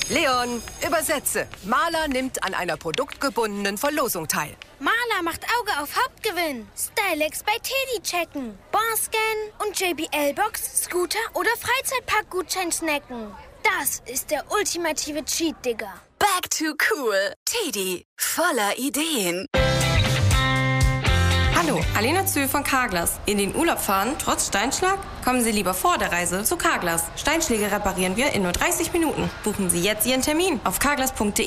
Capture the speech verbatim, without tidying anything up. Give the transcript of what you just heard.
Leon, übersetze. Maler nimmt an einer produktgebundenen Verlosung teil. Maler macht Auge auf Hauptgewinn. Stylex bei Teddy checken. Bonscan und J B L-Box, Scooter oder Freizeitpark-Gutschein snacken. Das ist der ultimative Cheat, Digga. Back to cool. Teddy, voller Ideen. Hallo, Alena Zühl von Carglass. In den Urlaub fahren, trotz Steinschlag? Kommen Sie lieber vor der Reise zu Carglass. Steinschläge reparieren wir in nur dreißig Minuten. Buchen Sie jetzt Ihren Termin auf carglass punkt de.